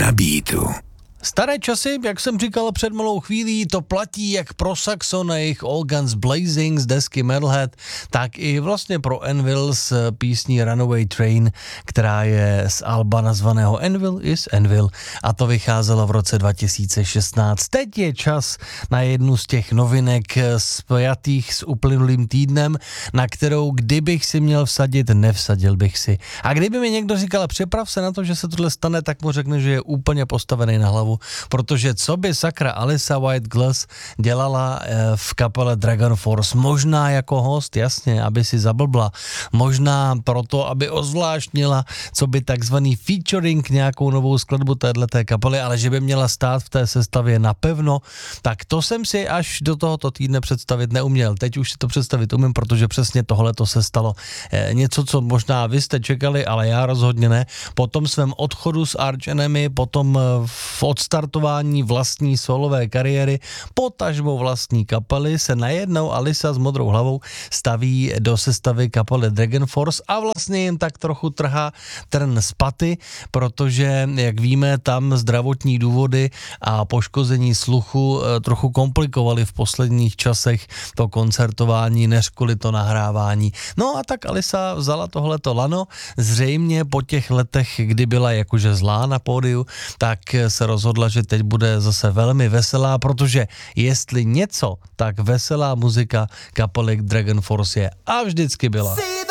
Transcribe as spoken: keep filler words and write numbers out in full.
Na beatu. Staré časy, jak jsem říkal před malou chvílí, to platí jak pro Saxon a jejich All Guns Blazing z desky Metalhead, tak i vlastně pro Anvil z písní Runaway Train, která je z alba nazvaného Anvil is Anvil a to vycházelo v roce dva tisíce šestnáct. Teď je čas na jednu z těch novinek spjatých s uplynulým týdnem, na kterou kdybych si měl vsadit, nevsadil bych si. A kdyby mi někdo říkal, připrav se na to, že se tohle stane, tak mu řekne, že je úplně postavený na hlavu. Protože co by sakra Alissa White Glass dělala v kapele Dragon Force? Možná jako host, jasně, aby si zablbla. Možná proto, aby ozvláštnila, co by takzvaný featuring nějakou novou skladbu téhleté kapely, ale že by měla stát v té sestavě napevno, tak to jsem si až do tohoto týdne představit neuměl. Teď už si to představit umím, protože přesně tohleto se stalo. Něco, co možná vy jste čekali, ale já rozhodně ne. Po tom svém odchodu z Arch Enemy, potom v odstartování vlastní solové kariéry, potažmo vlastní kapely se najednou Alissa s modrou hlavou staví do sestavy kapely Dragon Force a vlastně jim tak trochu trhá trn z paty, protože, jak víme, tam zdravotní důvody a poškození sluchu trochu komplikovali v posledních časech to koncertování, než kvůli to nahrávání. No a tak Alissa vzala tohleto lano, zřejmě po těch letech, kdy byla jakože zlá na pódiu, tak se rozhodla, že teď bude zase velmi veselá, protože jestli něco, tak veselá muzika kapely Dragon Force je a vždycky byla.